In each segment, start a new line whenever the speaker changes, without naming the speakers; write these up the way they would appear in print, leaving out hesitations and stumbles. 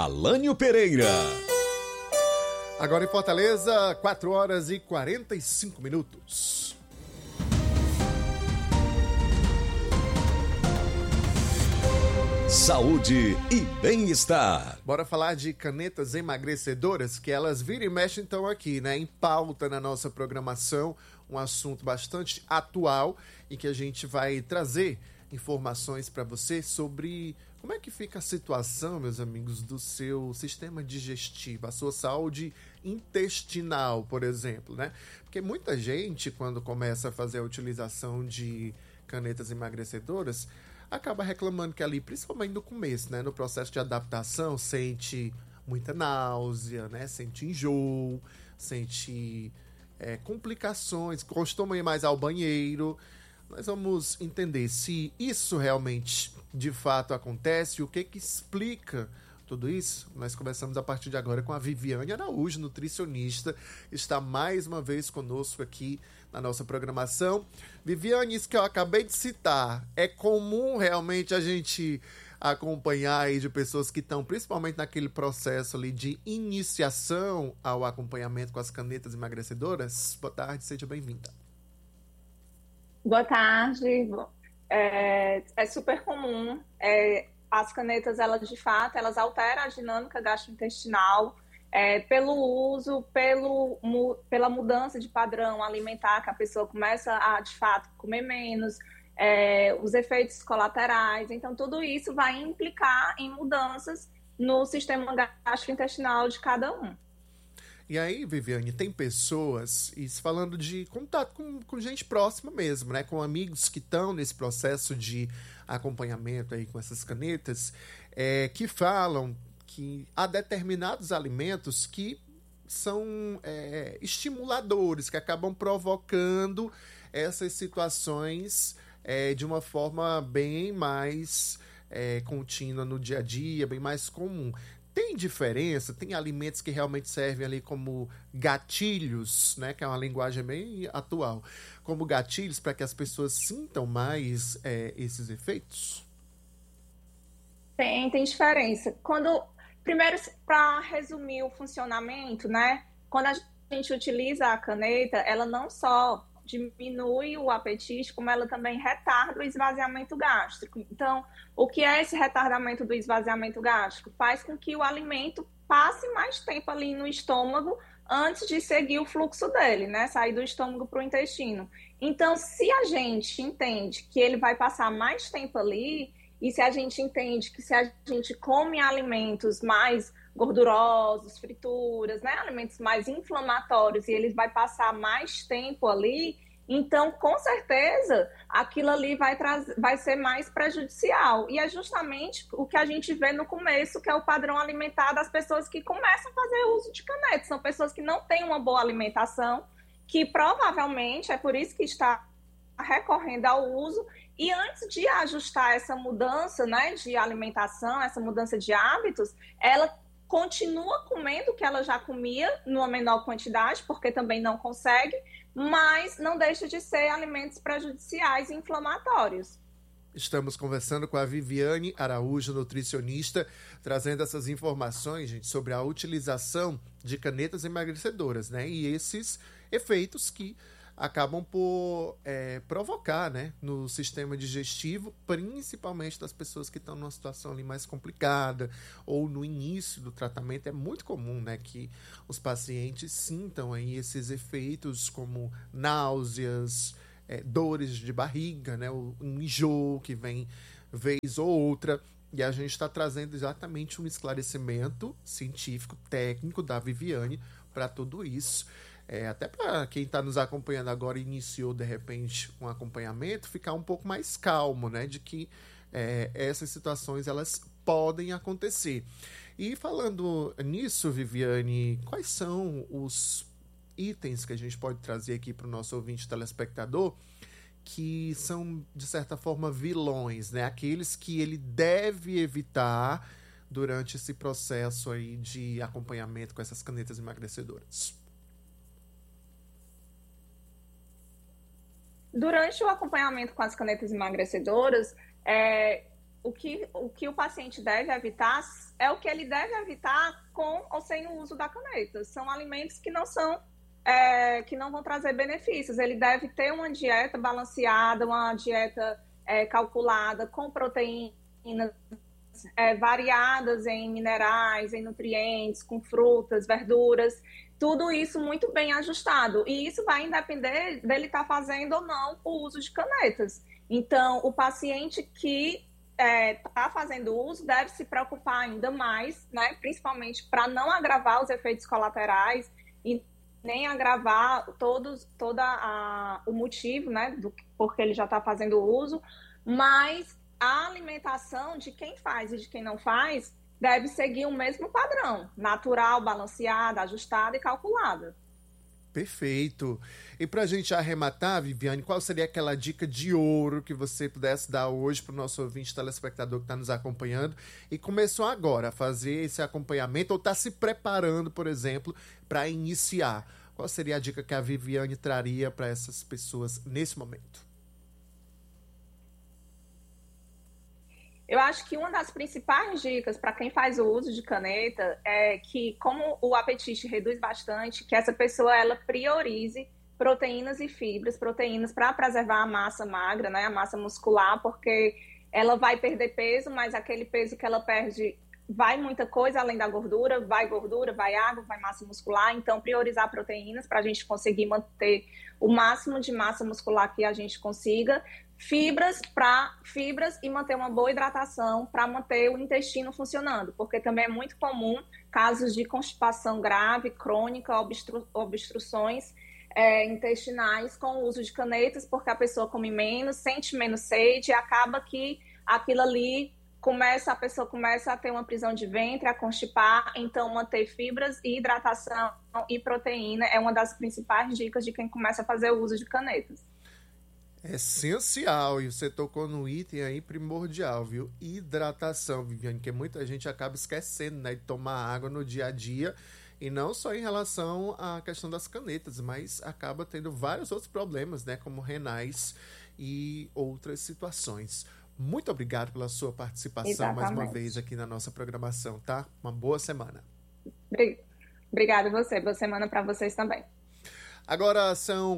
Alânio Pereira.
Agora em Fortaleza, 4 horas e 45 minutos.
Saúde e bem-estar.
Bora falar de canetas emagrecedoras, que elas viram e mexem então aqui, né? Em pauta na nossa programação, um assunto bastante atual e que a gente vai trazer informações para você sobre como é que fica a situação, meus amigos, do seu sistema digestivo, a sua saúde intestinal, por exemplo, né? Porque muita gente, quando começa a fazer a utilização de canetas emagrecedoras, acaba reclamando que ali, principalmente no começo, né, no processo de adaptação, sente muita náusea, né, sente enjoo, sente complicações, costuma ir mais ao banheiro. Nós vamos entender se isso realmente, de fato, acontece, o que explica tudo isso. Nós começamos a partir de agora com a Viviane Araújo, nutricionista, está mais uma vez conosco aqui na nossa programação. Viviane, isso que eu acabei de citar, é comum realmente a gente acompanhar aí de pessoas que estão principalmente naquele processo ali de iniciação ao acompanhamento com as canetas emagrecedoras? Boa tarde, seja bem-vinda.
Boa tarde. É super comum. As canetas, elas de fato, elas alteram a dinâmica gastrointestinal pelo uso, pela mudança de padrão alimentar, que a pessoa começa a, de fato, comer menos, os efeitos colaterais. Então, tudo isso vai implicar em mudanças no sistema gastrointestinal de cada um.
E aí, Viviane, tem pessoas, isso falando de contato com gente próxima mesmo, né? Com amigos que estão nesse processo de acompanhamento aí com essas canetas, que falam que há determinados alimentos que são estimuladores, que acabam provocando essas situações de uma forma bem mais contínua no dia a dia, bem mais comum. Tem diferença? Tem alimentos que realmente servem ali como gatilhos, né? Que é uma linguagem bem atual. Como gatilhos para que as pessoas sintam mais esses efeitos?
Tem diferença. Primeiro, para resumir o funcionamento, né? Quando a gente utiliza a caneta, ela não só diminui o apetite, como ela também retarda o esvaziamento gástrico. Então, o que é esse retardamento do esvaziamento gástrico? Faz com que o alimento passe mais tempo ali no estômago antes de seguir o fluxo dele, né? Sair do estômago para o intestino. Então, se a gente entende que ele vai passar mais tempo ali, e se a gente entende que se a gente come alimentos mais gordurosos, frituras, né, alimentos mais inflamatórios, e eles vai passar mais tempo ali, então, com certeza, aquilo ali vai ser mais prejudicial. E é justamente o que a gente vê no começo, que é o padrão alimentar das pessoas que começam a fazer uso de canetas. São pessoas que não têm uma boa alimentação, que provavelmente é por isso que está recorrendo ao uso. E antes de ajustar essa mudança, né, de alimentação, essa mudança de hábitos, ela continua comendo o que ela já comia numa menor quantidade, porque também não consegue, mas não deixa de ser alimentos prejudiciais e inflamatórios.
Estamos conversando com a Viviane Araújo, nutricionista, trazendo essas informações, gente, sobre a utilização de canetas emagrecedoras, né? E esses efeitos que acabam por provocar, né, no sistema digestivo, principalmente das pessoas que estão numa situação ali mais complicada ou no início do tratamento. É muito comum, né, que os pacientes sintam aí esses efeitos como náuseas, dores de barriga, né, um enjoo que vem vez ou outra. E a gente está trazendo exatamente um esclarecimento científico, técnico da Viviane para tudo isso. Até para quem está nos acompanhando agora e iniciou de repente um acompanhamento, ficar um pouco mais calmo, né, de que essas situações elas podem acontecer. E falando nisso, Viviane, quais são os itens que a gente pode trazer aqui para o nosso ouvinte telespectador que são, de certa forma, vilões, né? Aqueles que ele deve evitar durante esse processo aí de acompanhamento com essas canetas emagrecedoras?
Durante o acompanhamento com as canetas emagrecedoras, o que o paciente deve evitar é o que ele deve evitar com ou sem o uso da caneta. São alimentos que não são, que não vão trazer benefícios. Ele deve ter uma dieta balanceada, uma dieta calculada, com proteínas variadas em minerais, em nutrientes, com frutas, verduras, tudo isso muito bem ajustado. E isso vai depender dele estar fazendo ou não o uso de canetas. Então, o paciente que está fazendo uso deve se preocupar ainda mais, né, principalmente para não agravar os efeitos colaterais e nem agravar o motivo, né, porque ele já está fazendo uso, mas a alimentação de quem faz e de quem não faz deve seguir o mesmo padrão, natural, balanceada, ajustada e calculada.
Perfeito. E para a gente arrematar, Viviane, qual seria aquela dica de ouro que você pudesse dar hoje para o nosso ouvinte telespectador que está nos acompanhando e começou agora a fazer esse acompanhamento ou está se preparando, por exemplo, para iniciar? Qual seria a dica que a Viviane traria para essas pessoas nesse momento?
Eu acho que uma das principais dicas para quem faz o uso de caneta é que, como o apetite reduz bastante, que essa pessoa ela priorize proteínas e fibras, proteínas para preservar a massa magra, né, a massa muscular, porque ela vai perder peso, mas aquele peso que ela perde vai muita coisa além da gordura, vai água, vai massa muscular, então priorizar proteínas para a gente conseguir manter o máximo de massa muscular que a gente consiga, fibras e manter uma boa hidratação para manter o intestino funcionando, porque também é muito comum casos de constipação grave, crônica, obstruções intestinais com o uso de canetas, porque a pessoa come menos, sente menos sede e acaba que aquilo ali a pessoa começa a ter uma prisão de ventre, a constipar, então manter fibras e hidratação e proteína é uma das principais dicas de quem começa a fazer o uso de canetas.
É essencial, e você tocou no item aí primordial, viu? Hidratação, Viviane, que muita gente acaba esquecendo, né, de tomar água no dia a dia, e não só em relação à questão das canetas, mas acaba tendo vários outros problemas, né, como renais e outras situações. Muito obrigado pela sua participação. Exatamente. Mais uma vez aqui na nossa programação, tá? Uma boa semana.
Obrigada a você. Boa semana para vocês também.
Agora são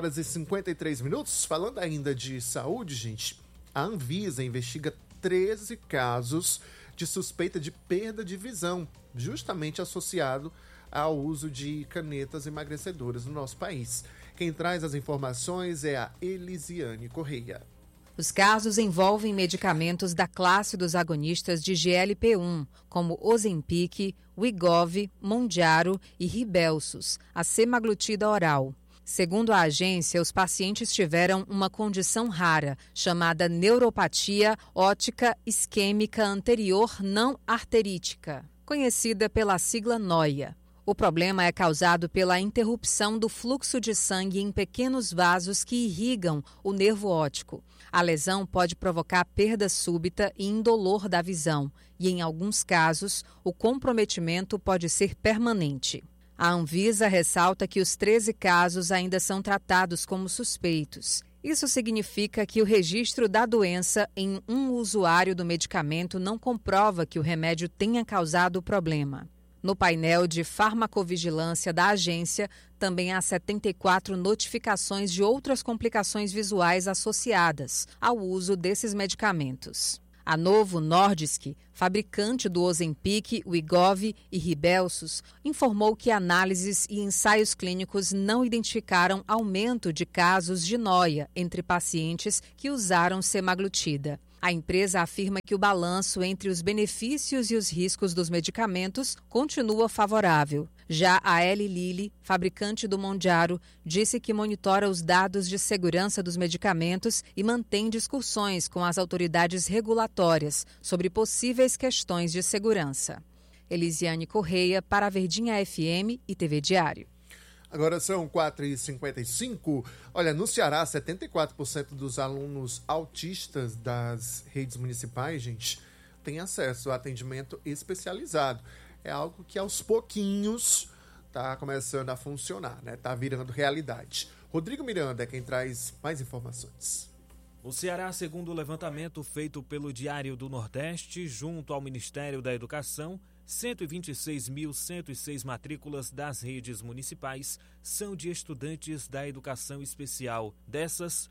4h53. Falando ainda de saúde, gente, a Anvisa investiga 13 casos de suspeita de perda de visão, justamente associado ao uso de canetas emagrecedoras no nosso país. Quem traz as informações é a Elisiane Correia.
Os casos envolvem medicamentos da classe dos agonistas de GLP-1, como Ozempic, Wegovy, Mounjaro e Rybelsus, a semaglutida oral. Segundo a agência, os pacientes tiveram uma condição rara, chamada neuropatia óptica isquêmica anterior não arterítica, conhecida pela sigla NOIA. O problema é causado pela interrupção do fluxo de sangue em pequenos vasos que irrigam o nervo óptico. A lesão pode provocar perda súbita e indolor da visão, e, em alguns casos, o comprometimento pode ser permanente. A Anvisa ressalta que os 13 casos ainda são tratados como suspeitos. Isso significa que o registro da doença em um usuário do medicamento não comprova que o remédio tenha causado o problema. No painel de farmacovigilância da agência, também há 74 notificações de outras complicações visuais associadas ao uso desses medicamentos. A Novo Nordisk, fabricante do Ozempic, Wegovy e Rybelsus, informou que análises e ensaios clínicos não identificaram aumento de casos de NOIA entre pacientes que usaram semaglutida. A empresa afirma que o balanço entre os benefícios e os riscos dos medicamentos continua favorável. Já a Eli Lilly, fabricante do Mounjaro, disse que monitora os dados de segurança dos medicamentos e mantém discussões com as autoridades regulatórias sobre possíveis questões de segurança. Elisiane Correia, para a Verdinha FM e TV Diário.
Agora são 4h55. Olha, no Ceará, 74% dos alunos autistas das redes municipais, gente, têm acesso a atendimento especializado. É algo que aos pouquinhos está começando a funcionar, né? Está virando realidade. Rodrigo Miranda é quem traz mais informações.
O Ceará, segundo o levantamento feito pelo Diário do Nordeste, junto ao Ministério da Educação, 126.106 matrículas das redes municipais são de estudantes da educação especial. Dessas,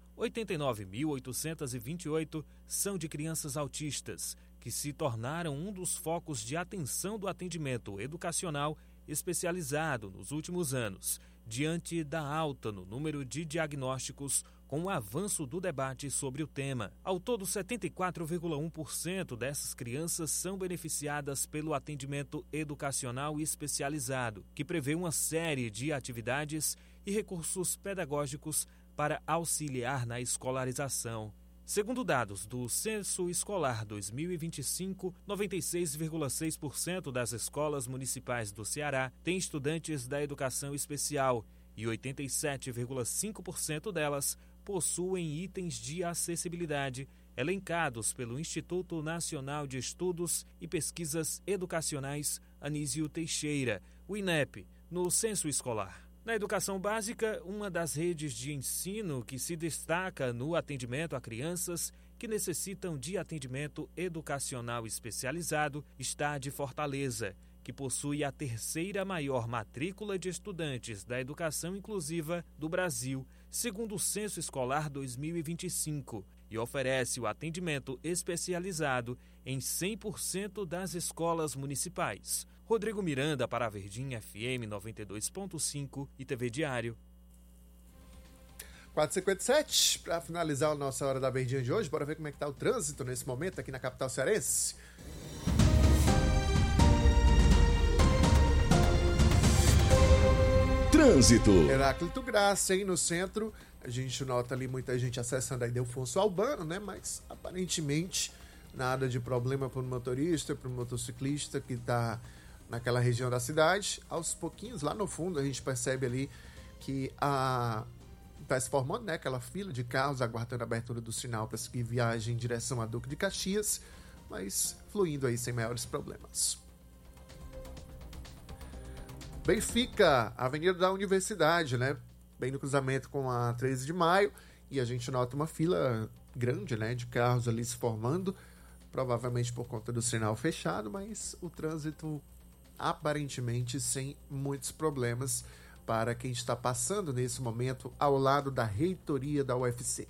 89.828 são de crianças autistas, que se tornaram um dos focos de atenção do atendimento educacional especializado nos últimos anos, diante da alta no número de diagnósticos com o avanço do debate sobre o tema. Ao todo, 74,1% dessas crianças são beneficiadas pelo atendimento educacional especializado, que prevê uma série de atividades e recursos pedagógicos para auxiliar na escolarização. Segundo dados do Censo Escolar 2025, 96,6% das escolas municipais do Ceará têm estudantes da educação especial e 87,5% delas possuem itens de acessibilidade elencados pelo Instituto Nacional de Estudos e Pesquisas Educacionais Anísio Teixeira, o INEP, no Censo Escolar. Na educação básica, uma das redes de ensino que se destaca no atendimento a crianças que necessitam de atendimento educacional especializado está a de Fortaleza, que possui a terceira maior matrícula de estudantes da educação inclusiva do Brasil, segundo o Censo Escolar 2025, e oferece o atendimento especializado em 100% das escolas municipais. Rodrigo Miranda para a Verdinha FM 92.5 e TV Diário.
4h57, para finalizar a nossa Hora da Verdinha de hoje, bora ver como é que está o trânsito nesse momento aqui na capital cearense.
Trânsito.
Heráclito Graça, hein? No centro, a gente nota ali muita gente acessando a Ildefonso Albano, né? Mas aparentemente nada de problema para o motorista, para o motociclista que está naquela região da cidade. Aos pouquinhos, lá no fundo, a gente percebe ali que está se formando, né, aquela fila de carros aguardando a abertura do sinal para seguir viagem em direção a Duque de Caxias, mas fluindo aí sem maiores problemas. Benfica, Avenida da Universidade, né? Bem no cruzamento com a 13 de maio, e a gente nota uma fila grande, né, de carros ali se formando, provavelmente por conta do sinal fechado, mas o trânsito aparentemente sem muitos problemas para quem está passando nesse momento ao lado da reitoria da UFC.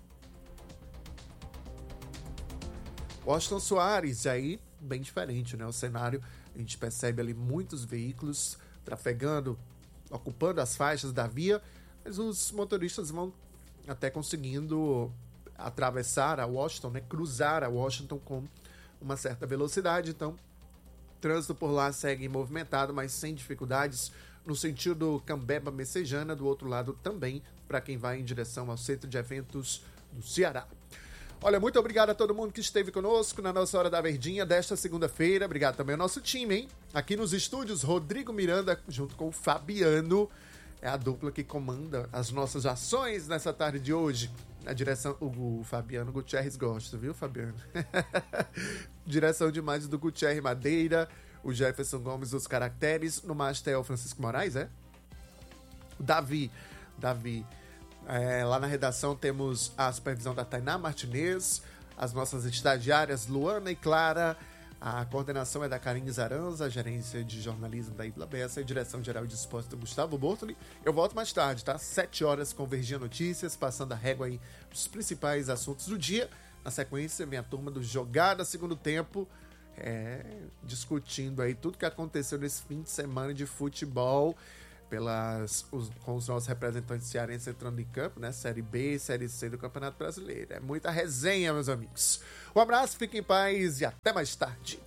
Washington Soares, aí bem diferente, né? O cenário, a gente percebe ali muitos veículos trafegando, ocupando as faixas da via, mas os motoristas vão até conseguindo atravessar a Washington, né? Cruzar a Washington com uma certa velocidade, então o trânsito por lá segue movimentado, mas sem dificuldades, no sentido Cambeba-Messejana, do outro lado também, para quem vai em direção ao Centro de Eventos do Ceará. Olha, muito obrigado a todo mundo que esteve conosco na nossa Hora da Verdinha desta segunda-feira. Obrigado também ao nosso time, hein? Aqui nos estúdios, Rodrigo Miranda, junto com o Fabiano, é a dupla que comanda as nossas ações nessa tarde de hoje. Na direção, o Fabiano Gutierrez gosta, viu, Fabiano? Direção de imagens do Gutierrez Madeira, o Jefferson Gomes dos Caracteres, no Master é o Francisco Moraes, é? O Davi. Lá na redação temos a supervisão da Tainá Martinez, as nossas estagiárias Luana e Clara, a coordenação é da Karine Zaranza, a gerência de jornalismo da Ibla Bessa e a direção geral de esporte do Gustavo Bortoli. Eu volto mais tarde, tá? 7 horas com Verdinha Notícias, passando a régua aí dos principais assuntos do dia. Na sequência, vem a turma do Jogada Segundo Tempo, discutindo aí tudo que aconteceu nesse fim de semana de futebol, com os nossos representantes cearenses entrando em campo, né? Série B, Série C do Campeonato Brasileiro. É muita resenha, meus amigos. Um abraço, fiquem em paz e até mais tarde.